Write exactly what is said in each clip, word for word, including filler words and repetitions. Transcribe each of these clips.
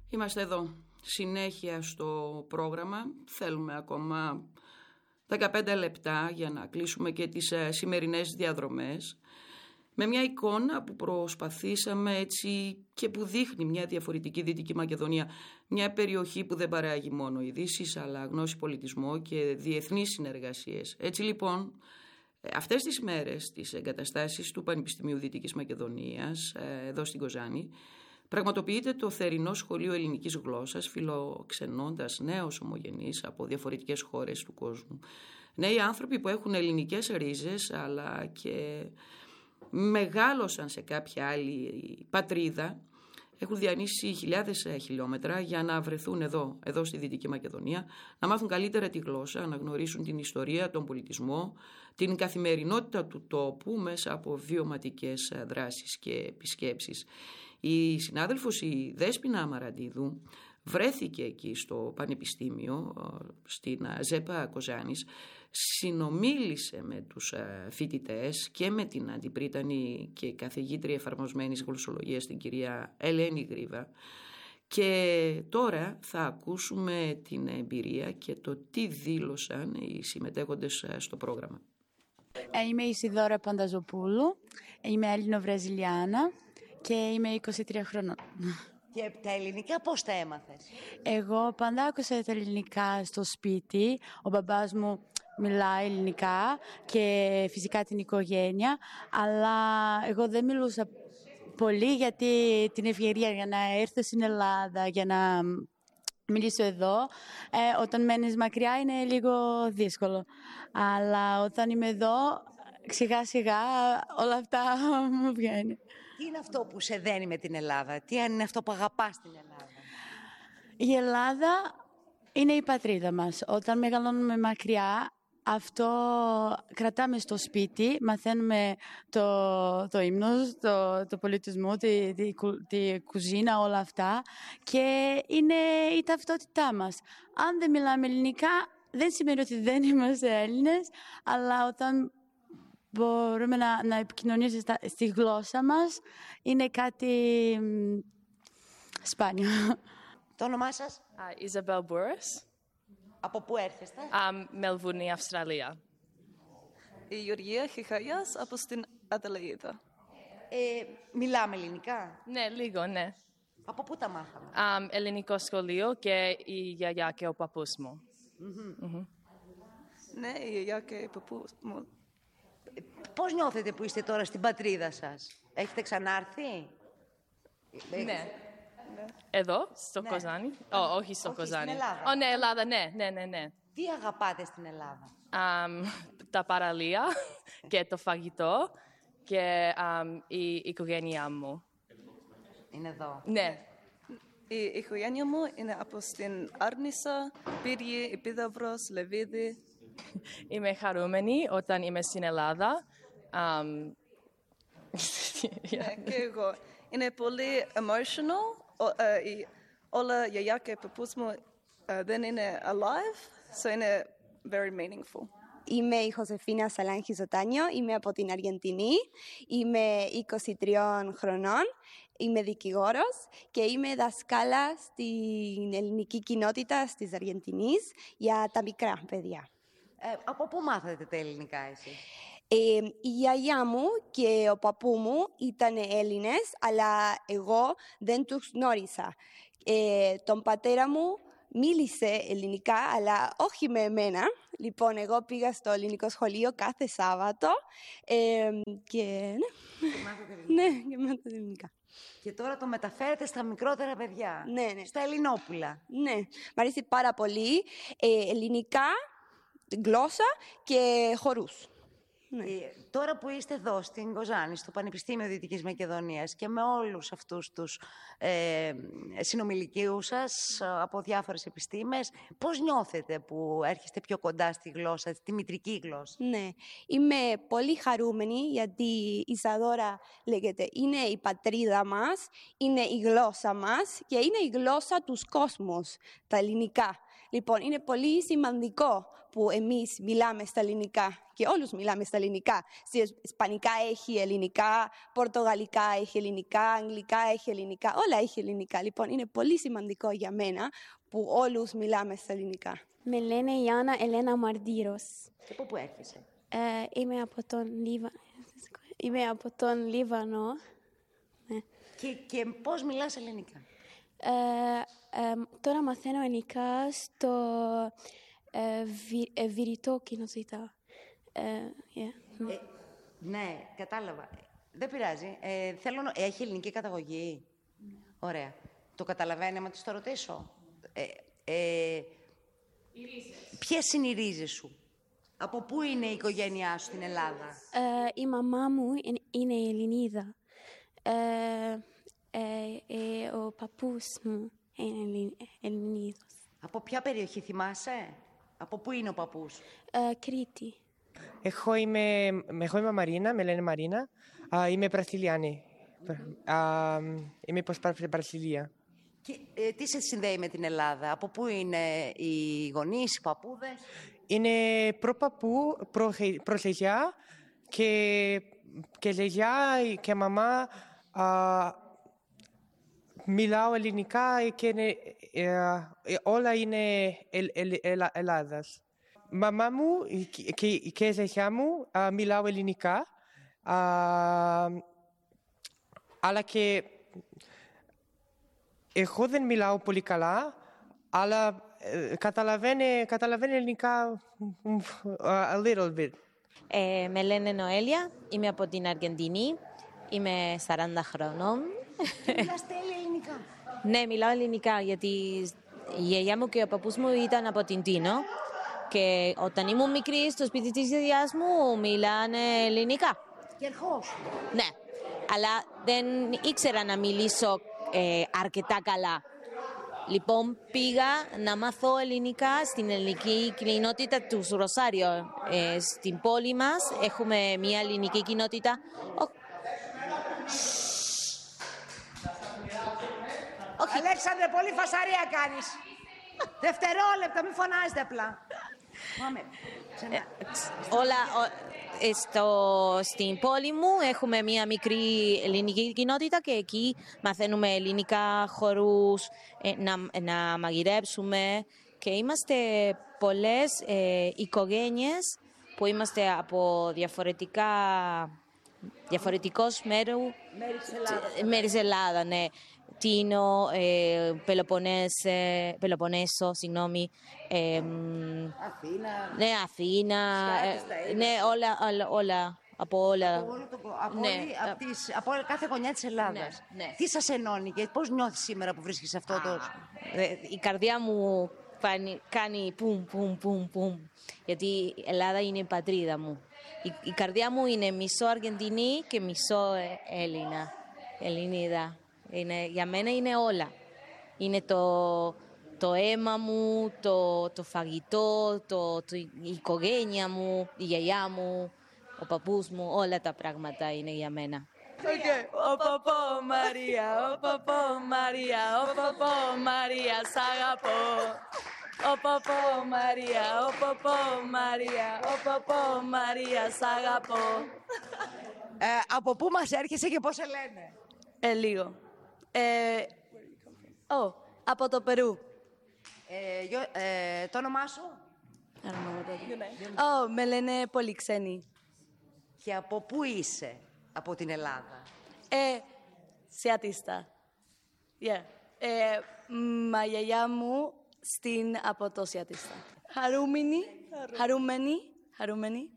Είμαστε εδώ, συνέχεια στο πρόγραμμα. Θέλουμε ακόμα δεκαπέντε λεπτά για να κλείσουμε και τις σημερινές διαδρομές. Με μια εικόνα που προσπαθήσαμε έτσι και που δείχνει μια διαφορετική Δυτική Μακεδονία. Μια περιοχή που δεν παράγει μόνο ειδήσεις, αλλά γνώση, πολιτισμό και διεθνείς συνεργασίες. Έτσι λοιπόν, αυτές τις μέρες τις εγκαταστάσεις του Πανεπιστημίου Δυτικής Μακεδονίας, εδώ στην Κοζάνη, πραγματοποιείται το θερινό σχολείο ελληνικής γλώσσας, φιλοξενώντας νέους ομογενείς από διαφορετικές χώρες του κόσμου. Νέοι άνθρωποι που έχουν ελληνικές ρίζες, αλλά και μεγάλωσαν σε κάποια άλλη πατρίδα, έχουν διανύσει χιλιάδες χιλιόμετρα για να βρεθούν εδώ, εδώ στη Δυτική Μακεδονία, να μάθουν καλύτερα τη γλώσσα, να γνωρίσουν την ιστορία, τον πολιτισμό, την καθημερινότητα του τόπου μέσα από βιωματικές δράσεις και επισκέψεις. Η συνάδελφος η Δέσποινα Αμαραντίδου βρέθηκε εκεί στο Πανεπιστήμιο, στην ΖΕΠΑ Κοζάνης, συνομίλησε με τους φοιτητές και με την αντιπρίτανη και καθηγήτρια εφαρμοσμένης γλωσσολογίας, την κυρία Ελένη Γρίβα, και τώρα θα ακούσουμε την εμπειρία και το τι δήλωσαν οι συμμετέχοντες στο πρόγραμμα. Είμαι η Ισιδώρα Πανταζοπούλου, είμαι Έλληνο-Βραζιλιάνα και είμαι είκοσι τρία χρονών. Και τα ελληνικά πώς τα έμαθες? Εγώ πάντα άκουσα τα ελληνικά στο σπίτι. Ο μπαμπάς μου μιλάει ελληνικά και φυσικά την οικογένεια, αλλά εγώ δεν μιλούσα πολύ γιατί την ευκαιρία για να έρθω στην Ελλάδα, για να μιλήσω εδώ, ε, όταν μένεις μακριά είναι λίγο δύσκολο. Αλλά όταν είμαι εδώ, σιγά σιγά όλα αυτά μου βγαίνουν. Τι είναι αυτό που σε δένει με την Ελλάδα? Τι είναι αυτό που αγαπάς την Ελλάδα? Η Ελλάδα είναι η πατρίδα μας. Όταν μεγαλώνουμε μακριά, αυτό κρατάμε στο σπίτι, μαθαίνουμε το, το ύμνος, το, το πολιτισμό, τη, τη, τη κουζίνα, όλα αυτά, και είναι η ταυτότητά μας. Αν δεν μιλάμε ελληνικά, δεν σημαίνει ότι δεν είμαστε Έλληνες, αλλά όταν μπορούμε να, να επικοινωνήσουμε στα, στη γλώσσα μας, είναι κάτι μ, σπάνιο. Το όνομά σας? Uh, Isabel Boris. Από πού έρχεστε? Um, Μελβούρνη, Αυστραλία. Η Γεωργία Χιχαγιάς από στην Αδελαίδα. Ε, μιλάμε ελληνικά? Ναι, λίγο, ναι. Από πού τα μάθαμε? Um, ελληνικό σχολείο και η γιαγιά και ο παππούς μου. Mm-hmm. Mm-hmm. Ναι, η γιαγιά και ο παππούς μου. Πώς νιώθετε που είστε τώρα στην πατρίδα σας? Έχετε ξανάρθει? Ναι. Ναι. Εδώ, στο ναι. Κοζάνη. Oh, όχι στο όχι, Κοζάνη. Στην Ελλάδα. Oh, ναι, Ελλάδα, ναι, ναι, ναι, ναι. Τι αγαπάτε στην Ελλάδα? Um, τα παραλία και το φαγητό και um, η οικογένειά μου. Είναι εδώ? Ναι. Η οικογένειά μου είναι από στην Άρνησσα, Πύργη, Επίδαυρος, Λεβίδη. Είμαι χαρούμενη όταν είμαι στην Ελλάδα. Um, yeah. Και εγώ. Είναι πολύ emotional. Ο, uh, η, όλα η γιαγιά και παππούς μου uh, δεν είναι alive, so είναι very meaningful. Είμαι η Χωσεφίνα Σαλάνχη Ζωτάνιο, είμαι από την Αργεντινή, είμαι είκοσι τριών χρονών, είμαι δικηγόρος και είμαι δασκάλα στην ελληνική κοινότητα της Αργεντινής για τα μικρά παιδιά. Ε, από πού μάθατε τα ελληνικά εσείς? Ε, η γιαγιά μου και ο παππού μου ήταν Έλληνες, αλλά εγώ δεν τους γνώρισα. Ε, τον πατέρα μου μίλησε ελληνικά, αλλά όχι με εμένα. Λοιπόν, εγώ πήγα στο ελληνικό σχολείο κάθε Σάββατο ε, και ναι, και μάθατε ελληνικά. Ναι, και μάθατε ελληνικά. Και τώρα το μεταφέρετε στα μικρότερα παιδιά, ναι, ναι. Στα Ελληνόπουλα. Ναι, μ' αρέσει πάρα πολύ. Ε, ελληνικά, γλώσσα και χορούς. Ναι. Ε, τώρα που είστε εδώ στην Κοζάνη, στο Πανεπιστήμιο Δυτικής Μακεδονίας και με όλους αυτούς τους ε, συνομιλικίους σας από διάφορες επιστήμες, πώς νιώθετε που έρχεστε πιο κοντά στη γλώσσα, τη μητρική γλώσσα? Ναι, είμαι πολύ χαρούμενη γιατί η Ισαδώρα λέγεται είναι η πατρίδα μας, είναι η γλώσσα μας και είναι η γλώσσα του κόσμου, τα ελληνικά. Λοιπόν, είναι πολύ σημαντικό που εμείς μιλάμε στα ελληνικά και όλους μιλάμε στα ελληνικά. Στη ισπανικά έχει ελληνικά, πορτογαλικά έχει ελληνικά, αγγλικά έχει ελληνικά, όλα έχει ελληνικά. Λοιπόν, είναι πολύ σημαντικό για μένα που όλους μιλάμε στα ελληνικά. Με λένε Ιάννα Ελένα Μαρντήρος. Και από πού έρχεσαι? Ε, είμαι από τον Λίβανο. Είμαι από τον Λίβανο. Ναι. Και, και πώς μιλάς ελληνικά? Ε, ε, τώρα μαθαίνω ελληνικά στο ε, βι, ε, Βηρητό κοινότητα. Ε, yeah. ε, ναι, κατάλαβα. Δεν πειράζει. Ε, θέλω να... Έχει ελληνική καταγωγή. Mm. Ωραία. Το καταλαβαίνει άμα της το ρωτήσω? Ε, ε, ποιες είναι οι ρίζες σου? Από πού είναι η οικογένειά σου στην Ελλάδα? Ε, η μαμά μου είναι Ελληνίδα. Ε, ε, ε, ο παππούς μου είναι Ελληνίδος. Από ποια περιοχή θυμάσαι? Από πού είναι ο παππούς? Ε, Κρήτη. Εγώ είμαι, εγώ είμαι Μαρίνα, με λένε Μαρίνα. Α, είμαι Βραζιλιάνη. Α, είμαι προς Βραζιλία. Και ε, τι σε συνδέει με την Ελλάδα? Από πού είναι οι γονείς, οι παππούδες? Είναι προπαππού, προγιαγιά και, και γιαγιά και μαμά. Α, μιλάω ελληνικά και είναι, ε, ε, όλα είναι ελ, ελ, ελ, Ελλάδας. Μαμά μου και, και η γιαγιά μου α, μιλάω ελληνικά, α, αλλά και εγώ δεν μιλάω πολύ καλά, αλλά ε, καταλαβαίνει, καταλαβαίνει ελληνικά a little bit. Ε, με λένε Νοέλια, είμαι από την Αργεντινή, είμαι σαράντα χρονών. Και μιλάς τέλεια ελληνικά? Ναι, μιλάω ελληνικά, γιατί η γιαγιά μου και ο παππούς μου ήταν από την Τίνο και όταν ήμουν μικρή στο σπίτι της γιαγιάς μου μιλάνε ελληνικά. Και ερχόσου? Ναι, αλλά δεν ήξερα να μιλήσω ε, αρκετά καλά. Λοιπόν, πήγα να μάθω ελληνικά στην ελληνική κοινότητα του Ροσάριο. Ε, στην πόλη μας έχουμε μια ελληνική κοινότητα. Όχι. Αλέξανδρε, πολύ φασαρία κάνεις. Δευτερόλεπτα, μην φωνάζετε απλά. Πάμε. Ε, όλα, ο, ε, στο, στην πόλη μου έχουμε μια μικρή ελληνική κοινότητα και εκεί μαθαίνουμε ελληνικά χορούς, ε, να, να μαγειρέψουμε και είμαστε πολλές ε, οικογένειες που είμαστε από διαφορετικά διαφορετικός μέρου, μέρη της Ελλάδας, ναι. Τίνο, ε, Πελοπονέσε, Πελοπονέσο, συγγνώμη. Ε, Αθήνα. Ναι, Αθήνα. Ε, ναι, όλα, όλα, όλα. Από όλα. Από, όλο το, από, ναι. όλη, από, τις, από κάθε γωνιά της Ελλάδας. Ναι, ναι. Τι σας ενώνει και πώς νιώθεις σήμερα που βρίσκεσαι αυτό το... Η καρδιά μου κάνει, κάνει πουμ, πουμ, πουμ, πουμ. Γιατί η Ελλάδα είναι η πατρίδα μου. Η, η καρδιά μου είναι μισό Αργεντινή και μισό Έλληνα. Ελληνίδα. Είναι, για μένα είναι όλα. Είναι το, το αίμα μου, το, το φαγητό, το, το, η οικογένεια μου, η γιαγιά μου, ο παππούς μου, όλα τα πράγματα είναι για μένα. Okay. Ο παππό Μαρία, ο παππό Μαρία, ο παππό Μαρία, σ' αγαπώ. Ο παππό Μαρία, ο παππό Μαρία, ο παππό Μαρία, σ' αγαπώ. Ε, από πού μας έρχεσαι και πώς σε λένε? Ε, λίγο. Ε, oh, από το Περού. Ε, γιο, ε, το όνομά σου? Oh, με λένε Πολυξένη. Και από πού είσαι? Από την Ελλάδα? Ε, Σιάτιστα. Yeah. Ε, μα γιαγιά μου στην από το Σιάτιστα. Χαρούμενη, χαρούμενη, χαρούμενη.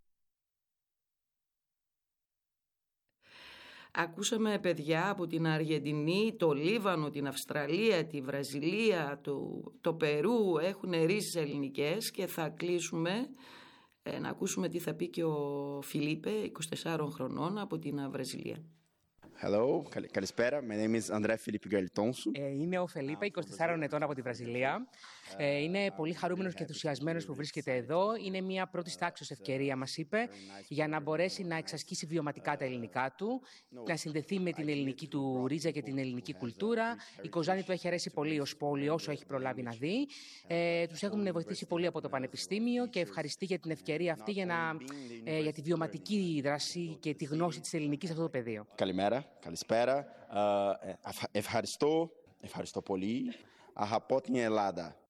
Ακούσαμε παιδιά από την Αργεντινή, το Λίβανο, την Αυστραλία, τη Βραζιλία, το, το Περού, έχουν ρίζες ελληνικές και θα κλείσουμε ε, να ακούσουμε τι θα πει και ο Φιλίπε, είκοσι τεσσάρων χρονών, από την Βραζιλία. hello, καλησπέρα. My name is André Felipe Galtonso. Είναι ο Φελίπε, είκοσι τεσσάρων ετών από τη Βραζιλία. Είναι πολύ χαρούμενος και ενθουσιασμένος που βρίσκεται εδώ. Είναι μια πρώτη τάξης ευκαιρία, μας είπε, για να μπορέσει να εξασκήσει βιωματικά τα ελληνικά του, να συνδεθεί με την ελληνική του ρίζα και την ελληνική κουλτούρα. Η Κοζάνη του έχει αρέσει πολύ ως πόλη, όσο έχει προλάβει να δει. Ε, τους έχουν βοηθήσει πολύ από το Πανεπιστήμιο και ευχαριστεί για την ευκαιρία αυτή για, να, ε, για τη βιωματική δράση και τη γνώση της ελληνικής σε αυτό το πεδίο. Καλημέρα, καλησπέρα. Uh, ευχαριστώ, ευχαριστώ πολύ. Αγαπώ την Ελλάδα.